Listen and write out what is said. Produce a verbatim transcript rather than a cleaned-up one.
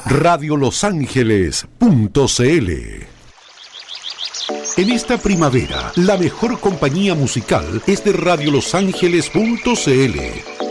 radio los ángeles punto c l. En esta primavera, la mejor compañía musical es de radio los ángeles punto c l.